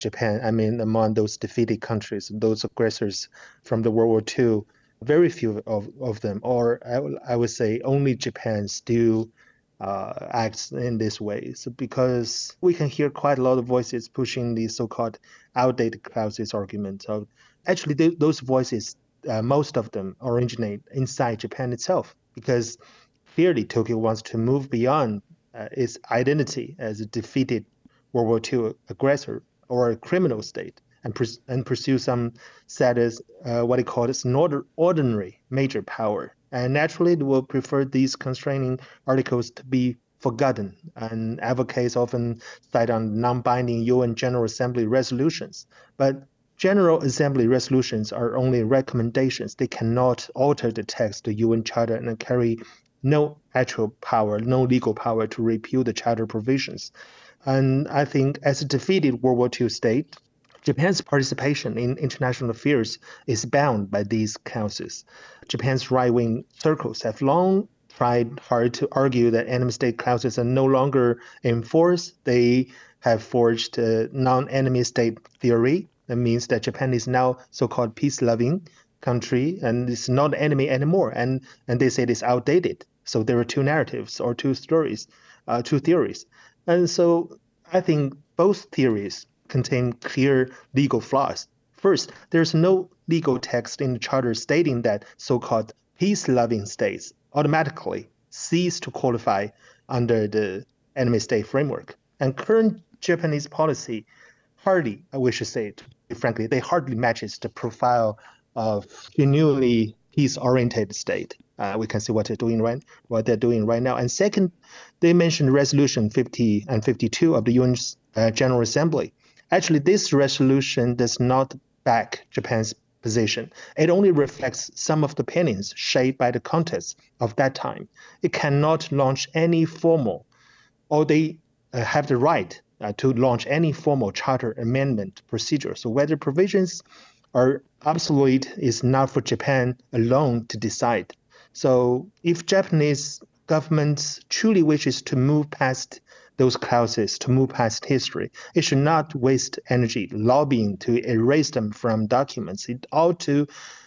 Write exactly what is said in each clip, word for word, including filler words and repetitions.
Japan, I mean, among those defeated countries, those aggressors from the World War Two, very few of, of them, or I, would- I would say only Japan still uh, acts in this way. So because we can hear quite a lot of voices pushing the so-called outdated Clausewitz argument. So actually, th- those voices, uh, most of them originate inside Japan itself, because clearly Tokyo wants to move beyond uh, its identity as a defeated World War Two aggressor or a criminal state, and, pers- and pursue some status, uh, what it calls an order- ordinary major power. And naturally, it will prefer these constraining articles to be forgotten, and advocates often cite on non-binding U N General Assembly resolutions. But General Assembly resolutions are only recommendations. They cannot alter the text of the U N Charter and carry no actual power, no legal power to repeal the charter provisions. And I think as a defeated World War Two state, Japan's participation in international affairs is bound by these councils. Japan's right-wing circles have long tried hard to argue that enemy state clauses are no longer in force. They have forged a non-enemy state theory. That means that Japan is now so-called peace-loving country and it's not enemy anymore. And, and they say it is outdated. So there are two narratives or two stories, uh, two theories. And so I think both theories contain clear legal flaws. First, there's no legal text in the charter stating that so-called peace-loving states automatically cease to qualify under the enemy state framework. And current Japanese policy hardly, we should say it frankly, they hardly matches the profile of genuinely peace-oriented state. Uh, we can see what they're doing right, what they're doing right now. And second, they mentioned Resolution fifty and fifty-two of the U N uh, General Assembly. Actually, this resolution does not back Japan's position. It only reflects some of the opinions shaped by the context of that time. It cannot launch any formal, or they uh, have the right uh, to launch any formal charter amendment procedure. So whether provisions are obsolete is not for Japan alone to decide. So if Japanese government truly wishes to move past those clauses, to move past history, it should not waste energy lobbying to erase them from documents. It ought to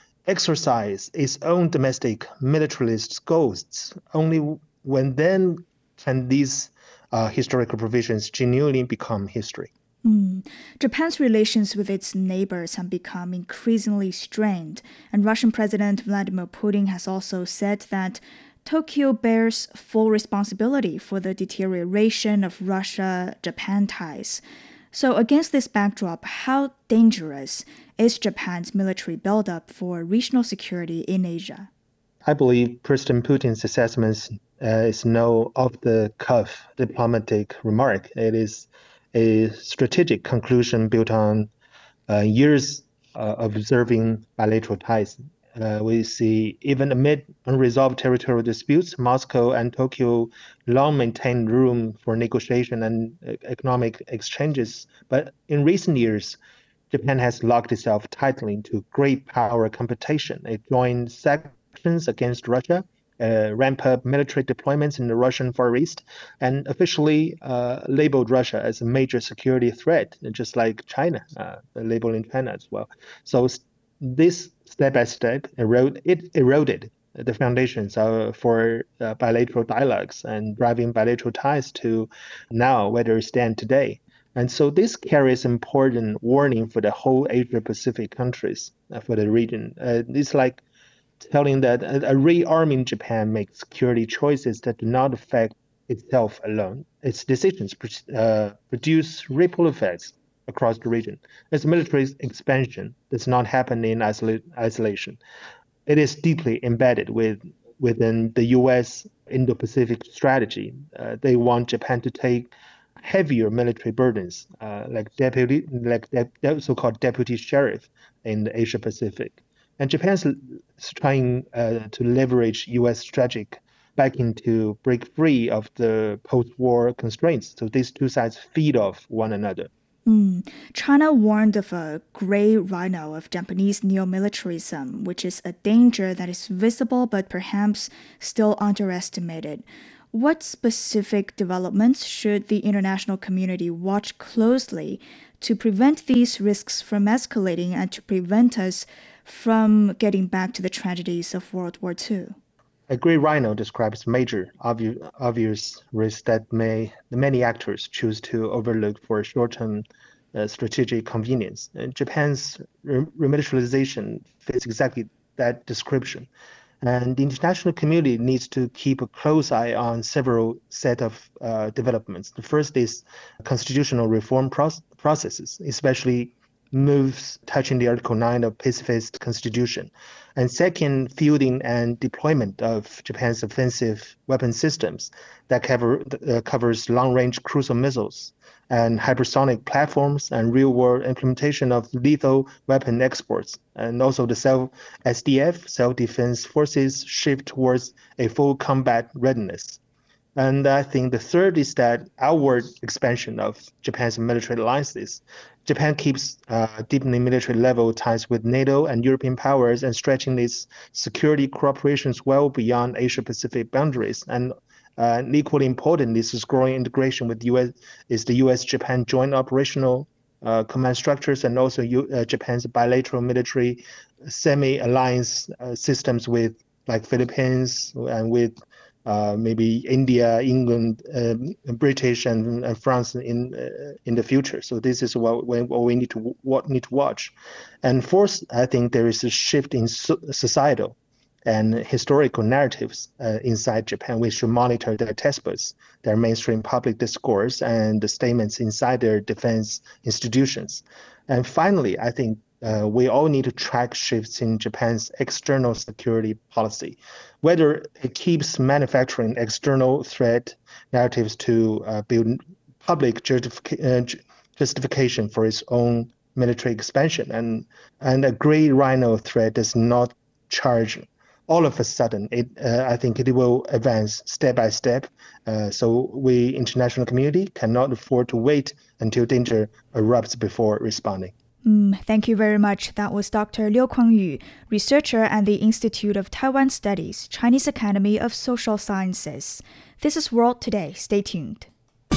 exercise its own domestic militarist goals. Only when then can these uh, historical provisions genuinely become history. Mm. Japan's relations with its neighbors have become increasingly strained, and Russian President Vladimir Putin has also said that Tokyo bears full responsibility for the deterioration of Russia-Japan ties. So against this backdrop, how dangerous is Japan's military buildup for regional security in Asia? I believe President Putin's assessment uh, is no off-the-cuff diplomatic remark. It is a strategic conclusion built on uh, years uh, observing bilateral ties. Uh, we see even amid unresolved territorial disputes, Moscow and Tokyo long maintained room for negotiation and uh, economic exchanges. But in recent years, Japan has locked itself tightly into great power competition. It joined sanctions against Russia, uh, ramped up military deployments in the Russian Far East, and officially uh, labeled Russia as a major security threat, just like China, uh, labeling China as well. So this step by step erode, it eroded the foundations uh, for uh, bilateral dialogues and driving bilateral ties to now where they stand today. And so this carries important warning for the whole Asia Pacific countries uh, for the region. Uh, it's like telling that a, a rearming Japan makes security choices that do not affect itself alone. Its decisions uh, produce ripple effects across the region. Its military expansion does not happen in isola- isolation. It is deeply embedded with within the U S Indo-Pacific strategy. Uh, they want Japan to take heavier military burdens, uh, like deputy, like de- so-called deputy sheriff in the Asia Pacific. And Japan's trying uh, to leverage U S strategic backing to break free of the post-war constraints. So these two sides feed off one another. Mm. China warned of a gray rhino of Japanese neo-militarism, which is a danger that is visible but perhaps still underestimated. What specific developments should the international community watch closely to prevent these risks from escalating and to prevent us from getting back to the tragedies of World War Two? A great rhino describes major obvious, obvious risks that may many actors choose to overlook for short-term uh, strategic convenience. And Japan's remilitarization fits exactly that description. And the international community needs to keep a close eye on several set of uh, developments. The first is constitutional reform proce- processes, especially moves touching the Article nine of pacifist constitution. And second, fielding and deployment of Japan's offensive weapon systems that cover, uh, covers long-range cruise missiles and hypersonic platforms and real-world implementation of lethal weapon exports. And also the self S D F, self-defense forces, shift towards a full combat readiness. And I think the third is that outward expansion of Japan's military alliances. Japan keeps uh, deepening military level ties with NATO and European powers and stretching its security cooperations well beyond Asia-Pacific boundaries. And uh, equally important is this growing integration with U S is the U S-Japan joint operational uh, command structures and also U, uh, Japan's bilateral military semi-alliance uh, systems with like Philippines and with Uh, maybe India, England, uh, British, and, and France in uh, in the future. So this is what we, what we need to what need to watch. And fourth, I think there is a shift in so, societal and historical narratives uh, inside Japan. We should monitor their textbooks, their mainstream public discourse, and the statements inside their defense institutions. And finally, I think Uh, we all need to track shifts in Japan's external security policy, whether it keeps manufacturing external threat narratives to uh, build public justific- uh, justification for its own military expansion. And, and a great rhino threat does not charge all of a sudden. It, uh, I think it will advance step by step. Uh, so we, international community, cannot afford to wait until danger erupts before responding. Mm, thank you very much. That was Doctor Liu Kuang-yu, researcher at the Institute of Taiwan Studies, Chinese Academy of Social Sciences. This is World Today. Stay tuned.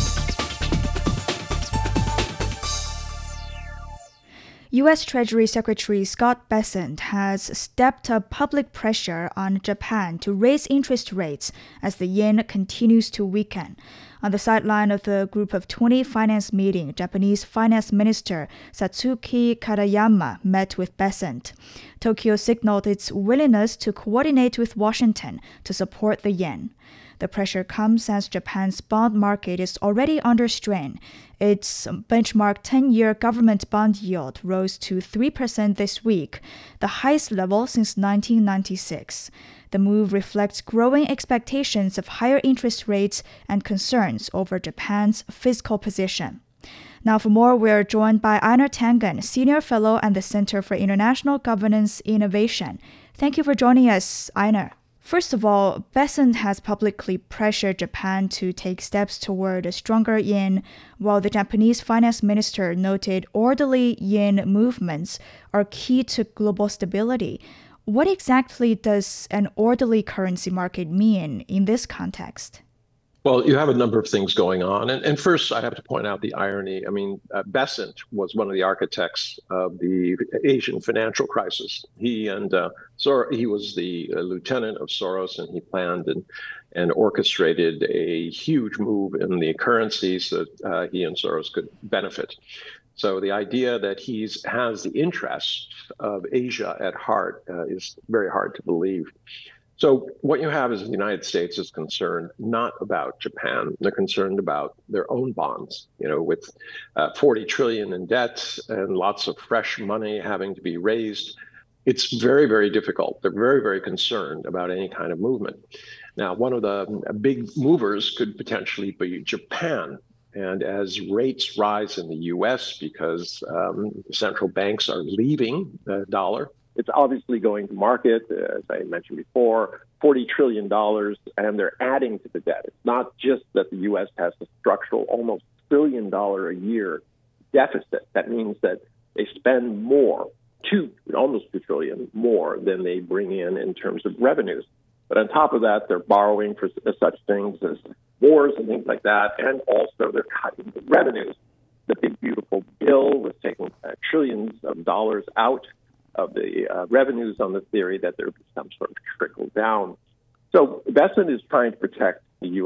U S Treasury Secretary Scott Bessent has stepped up public pressure on Japan to raise interest rates as the yen continues to weaken. On the sideline of the Group of twenty finance meeting, Japanese Finance Minister Satsuki Katayama met with Bessent. Tokyo signaled its willingness to coordinate with Washington to support the yen. The pressure comes as Japan's bond market is already under strain. Its benchmark ten-year government bond yield rose to three percent this week, the highest level since nineteen ninety-six. The move reflects growing expectations of higher interest rates and concerns over Japan's fiscal position. Now for more, we're joined by Einar Tangen, Senior Fellow at the Center for International Governance Innovation. Thank you for joining us, Einar. First of all, Bessent has publicly pressured Japan to take steps toward a stronger yen, while the Japanese finance minister noted orderly yen movements are key to global stability. What exactly does an orderly currency market mean in this context? Well, you have a number of things going on. And, and first, I have to point out the irony. I mean, uh, Bessent was one of the architects of the Asian financial crisis. He and uh, Sor- he was the uh, lieutenant of Soros, and he planned and, and orchestrated a huge move in the currencies that uh, he and Soros could benefit. So the idea that he has the interests of Asia at heart uh, is very hard to believe. So what you have is the United States is concerned not about Japan. They're concerned about their own bonds, you know, with uh, forty trillion in debt and lots of fresh money having to be raised. It's very, very difficult. They're very, very concerned about any kind of movement. Now, one of the big movers could potentially be Japan. And as rates rise in the U S because um, central banks are leaving the dollar, it's obviously going to market, as I mentioned before, forty trillion dollars, and they're adding to the debt. It's not just that the U S has a structural almost trillion dollar a year deficit. That means that they spend more, two, almost two trillion more than they bring in in terms of revenues. But on top of that, they're borrowing for such things as wars and things like that, and also they're cutting the revenues. the big, beautiful bill was taking uh, trillions of dollars out of the uh, revenues on the theory that there would be some sort of trickle down. So Bessent is trying to protect the U